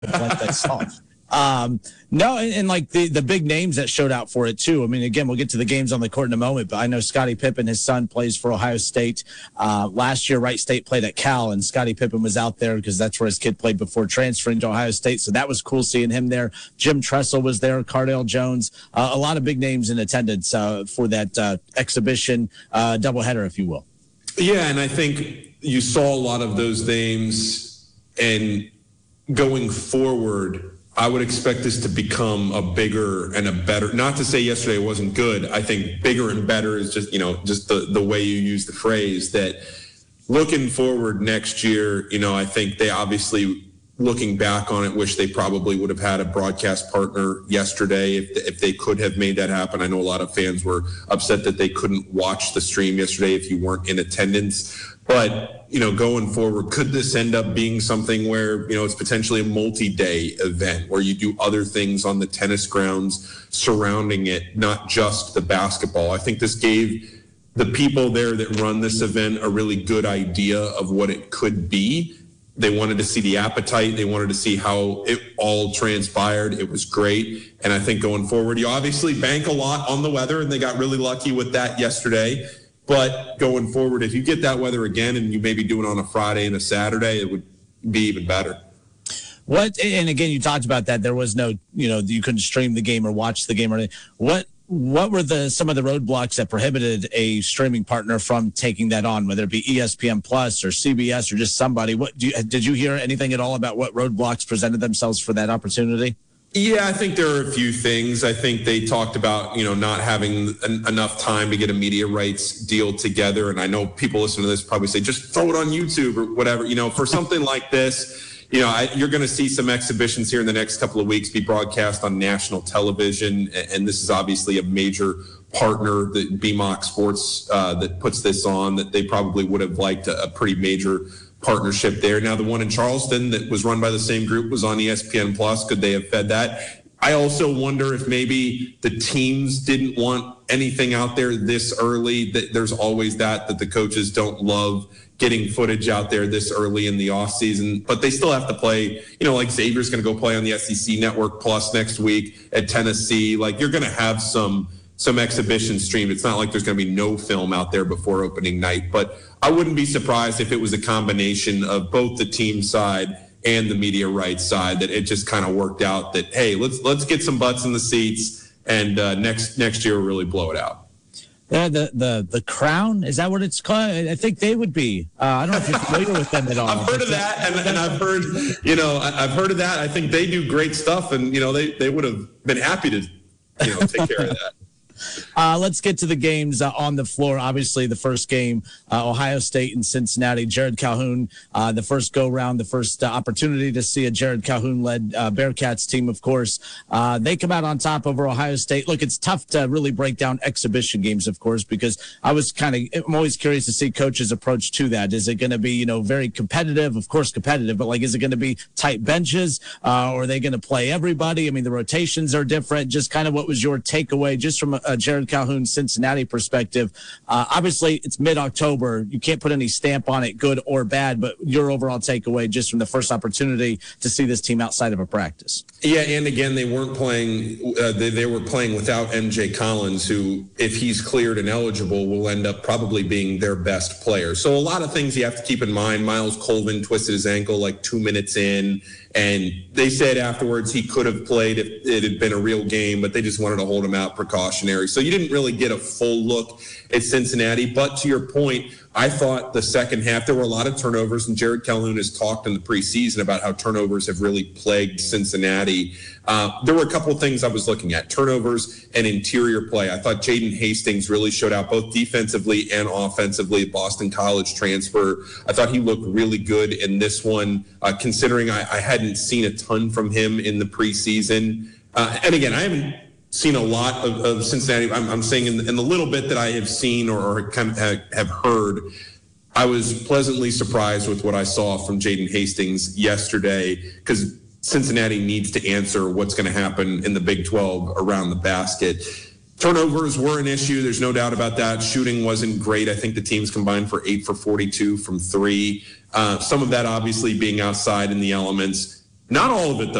like that song. No, and like the big names that showed out for it too. I mean, again, we'll get to the games on the court in a moment, but I know Scottie Pippen, his son, plays for Ohio State. Last year, Wright State played at Cal, and Scottie Pippen was out there because that's where his kid played before transferring to Ohio State. So that was cool seeing him there. Jim Tressel was there, Cardale Jones, a lot of big names in attendance for that exhibition doubleheader, if you will. Yeah, and I think you saw a lot of those names, and going forward, I would expect this to become a bigger and a better, not to say yesterday wasn't good. I think bigger and better is just, just the way you use the phrase. That looking forward next year, I think they obviously, looking back on it, wish they probably would have had a broadcast partner yesterday if they could have made that happen. I know a lot of fans were upset that they couldn't watch the stream yesterday if you weren't in attendance. But, going forward, could this end up being something where, it's potentially a multi-day event where you do other things on the tennis grounds surrounding it, not just the basketball? I think this gave the people there that run this event a really good idea of what it could be. They wanted to see the appetite. They wanted to see how it all transpired. It was great. And I think going forward, you obviously bank a lot on the weather, and they got really lucky with that yesterday. But going forward, if you get that weather again and you maybe do it on a Friday and a Saturday, it would be even better. And again, you talked about that. There was no, you couldn't stream the game or watch the game or anything. What were some of the roadblocks that prohibited a streaming partner from taking that on, whether it be ESPN Plus or CBS or just somebody? Did you hear anything at all about what roadblocks presented themselves for that opportunity? Yeah, I think there are a few things. I think they talked about, not having enough time to get a media rights deal together. And I know people listening to this probably say, just throw it on YouTube or whatever. For something like this, you're going to see some exhibitions here in the next couple of weeks be broadcast on national television. And this is obviously a major partner, that BMOC Sports, that puts this on, that they probably would have liked a pretty major partnership there. Now, the one in Charleston that was run by the same group was on ESPN Plus. Could they have fed that? I also wonder if maybe the teams didn't want anything out there this early. That there's always that the coaches don't love getting footage out there this early in the offseason, but they still have to play, like Xavier's going to go play on the SEC Network Plus next week at Tennessee. Like, you're going to have some exhibition streamed. It's not like there's going to be no film out there before opening night, but I wouldn't be surprised if it was a combination of both the team side and the media rights side, that it just kind of worked out that, hey, let's get some butts in the seats, and next year really blow it out. The Crown, is that what it's called? I think they would be. I don't know if you're familiar with them at all. I've heard of that, and I've heard, I've heard of that. I think they do great stuff, and they would have been happy to, take care of that. Let's get to the games on the floor. Obviously, the first game, Ohio State and Cincinnati. Jared Calhoun, the first go-round, the first opportunity to see a Jared Calhoun-led Bearcats team, of course. They come out on top over Ohio State. Look, it's tough to really break down exhibition games, of course, because I'm always curious to see coaches' approach to that. Is it going to be, very competitive? Of course, competitive, but is it going to be tight benches? Or are they going to play everybody? I mean, the rotations are different. Just kind of what was your takeaway just from a Jared Calhoun Cincinnati perspective? Obviously, it's mid-October. You can't put any stamp on it, good or bad, but your overall takeaway just from the first opportunity to see this team outside of a practice. Yeah, and again, they weren't playing. They were playing without MJ Collins, who, if he's cleared and eligible, will end up probably being their best player. So a lot of things you have to keep in mind. Miles Colvin twisted his ankle 2 minutes in, and they said afterwards he could have played if it had been a real game, but they just wanted to hold him out precautionary. So you didn't really get a full look at Cincinnati. But to your point, I thought the second half, there were a lot of turnovers, and Jared Calhoun has talked in the preseason about how turnovers have really plagued Cincinnati. There were a couple of things I was looking at, turnovers and interior play. I thought Jaden Hastings really showed out both defensively and offensively, Boston College transfer. I thought he looked really good in this one, considering I hadn't seen a ton from him in the preseason. And again, I haven't seen a lot of Cincinnati. I'm saying in the little bit that I have seen or kind of have heard, I was pleasantly surprised with what I saw from Jaden Hastings yesterday, because Cincinnati needs to answer what's going to happen in the Big 12 around the basket. Turnovers were an issue. There's no doubt about that. Shooting wasn't great. I think the teams combined for 8 for 42 from three. Some of that obviously being outside in the elements. Not all of it, though.